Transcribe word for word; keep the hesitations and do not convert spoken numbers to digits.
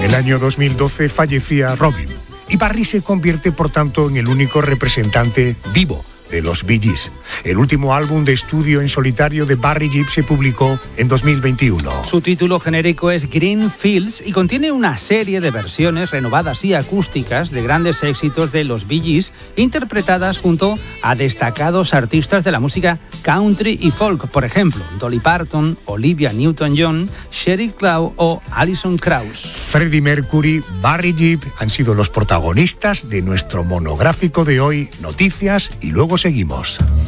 el año dos mil doce fallecía Robin y Barry se convierte, por tanto, en el único representante vivo de los Bee Gees. El último álbum de estudio en solitario de Barry Gibb se publicó en dos mil veintiuno. Su título genérico es Green Fields y contiene una serie de versiones renovadas y acústicas de grandes éxitos de los Bee Gees, interpretadas junto a destacados artistas de la música country y folk, por ejemplo, Dolly Parton, Olivia Newton-John, Sheryl Crow o Alison Krauss. Freddie Mercury, Barry Gibb han sido los protagonistas de nuestro monográfico de hoy, Noticias, y luego seguimos.